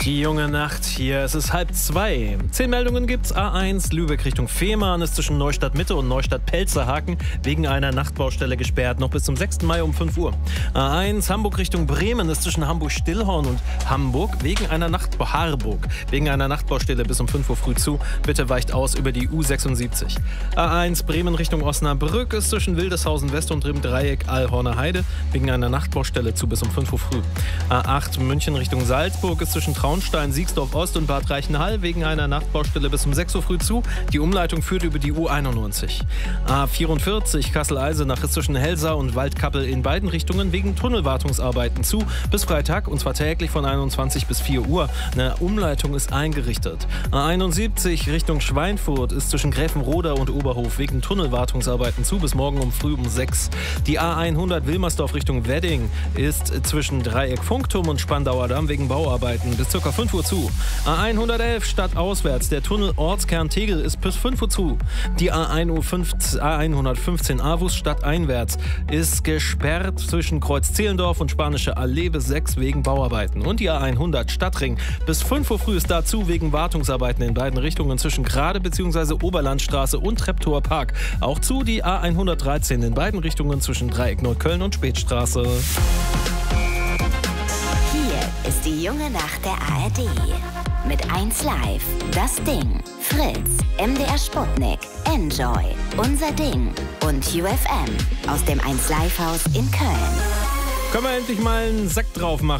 Die junge Nacht hier, es ist 1:30. 10 Meldungen gibt's. A1 Lübeck Richtung Fehmarn ist zwischen Neustadt Mitte und Neustadt Pelzerhaken wegen einer Nachtbaustelle gesperrt, noch bis zum 6. Mai um 5 Uhr. A1 Hamburg Richtung Bremen ist zwischen Hamburg-Stillhorn und Hamburg wegen einer Nachtbaustelle bis um 5 Uhr früh zu. Bitte weicht aus über die U76. A1 Bremen Richtung Osnabrück ist zwischen Wildeshausen West und im Dreieck Allhorner Heide wegen einer Nachtbaustelle zu bis um 5 Uhr früh. A8 München Richtung Salzburg ist zwischen Traunstein, Siegsdorf Ost und Bad Reichenhall wegen einer Nachtbaustelle bis um 6 Uhr früh zu. Die Umleitung führt über die U91. A44 Kassel-Eisenach ist zwischen Helsau und Waldkappel in beiden Richtungen wegen Tunnelwartungsarbeiten zu bis Freitag, und zwar täglich von 21 bis 4 Uhr. Eine Umleitung ist eingerichtet. A71 Richtung Schweinfurt ist zwischen Gräfenroda und Oberhof wegen Tunnelwartungsarbeiten zu bis morgen früh um 6. Die A100 Wilmersdorf Richtung Wedding ist zwischen Dreieck Funkturm und Spandauer Damm wegen Bauarbeiten bis ca. 5 Uhr zu. A111 stadtauswärts, der Tunnel Ortskern Tegel ist bis 5 Uhr zu. Die A115 Avus stadteinwärts ist gesperrt zwischen Kreuz Zehlendorf und Spanische Allee bis 6 wegen Bauarbeiten. Und die A100 Stadtring bis 5 Uhr früh ist dazu wegen Wartungsarbeiten in beiden Richtungen zwischen Grade bzw. Oberlandstraße und Treptower Park. Auch zu die A113 in beiden Richtungen zwischen Dreieck Neukölln und Spätstraße. Hier ist die junge Nacht der ARD. Mit 1Live, Das Ding, Fritz, MDR Sputnik, Enjoy, Unser Ding und UFM aus dem 1Live-Haus in Köln. Können wir endlich mal einen Sack drauf machen?